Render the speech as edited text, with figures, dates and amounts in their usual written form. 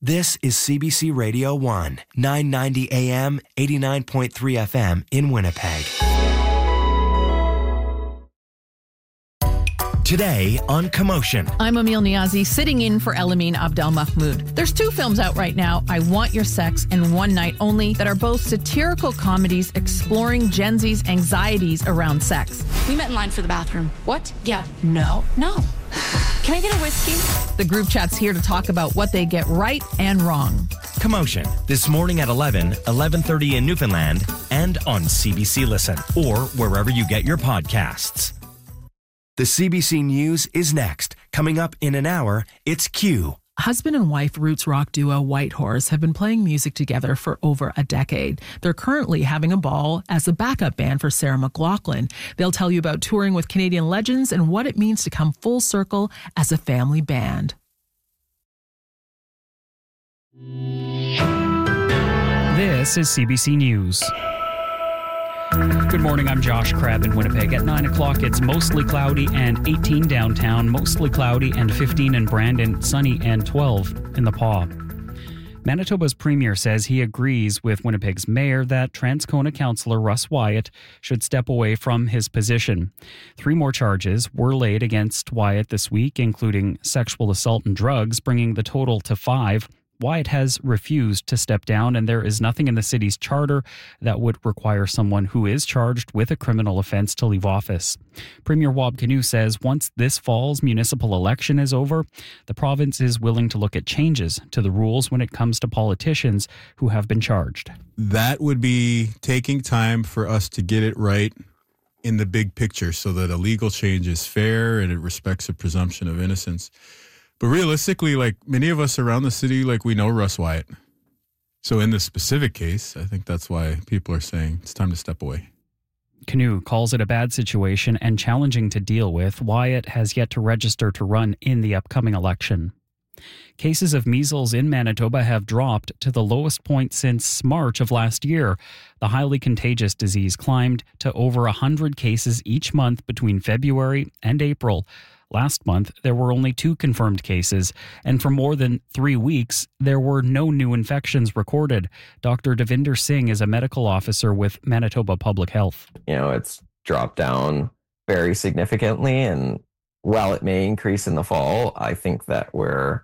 This is CBC Radio 1, 990 AM, 89.3 FM in Winnipeg. Today on Commotion. I'm Emil Niazi, sitting in for Elamine Abdel Mahmoud. There's two films out right now, I Want Your Sex and One Night Only, that are both satirical comedies exploring Gen Z's anxieties around sex. We met in line for the bathroom. What? Yeah. No. Can I get a whiskey? The group chat's here to talk about what they get right and wrong. Commotion, this morning at 11:30 in Newfoundland, and on CBC Listen, or wherever you get your podcasts. The CBC News is next. Coming up in an hour, it's Q. Husband and wife roots rock duo Whitehorse have been playing music together for over a decade. They're currently having a ball as a backup band for Sarah McLachlan. They'll tell you about touring with Canadian legends and what it means to come full circle as a family band. This is CBC News. Good morning, I'm Josh Crabb in Winnipeg. At 9 o'clock, it's mostly cloudy and 18 downtown, mostly cloudy and 15 in Brandon, sunny and 12 in the Paw. Manitoba's premier says he agrees with Winnipeg's mayor that Transcona councillor Russ Wyatt should step away from his position. 3 more charges were laid against Wyatt this week, including sexual assault and drugs, bringing the total to 5. Wyatt has refused to step down, and there is nothing in the city's charter that would require someone who is charged with a criminal offense to leave office. Premier Wab Kinew says once this fall's municipal election is over, the province is willing to look at changes to the rules when it comes to politicians who have been charged. That would be taking time for us to get it right in the big picture so that a legal change is fair and it respects a presumption of innocence. But realistically, like many of us around the city, like we know Russ Wyatt. So in this specific case, I think that's why people are saying it's time to step away. Kinew calls it a bad situation and challenging to deal with. Wyatt has yet to register to run in the upcoming election. Cases of measles in Manitoba have dropped to the lowest point since March of last year. The highly contagious disease climbed to over 100 cases each month between February and April. Last month, there were only 2 confirmed cases, and for more than 3 weeks, there were no new infections recorded. Dr. Devinder Singh is a medical officer with Manitoba Public Health. It's dropped down very significantly, and while it may increase in the fall, I think that we're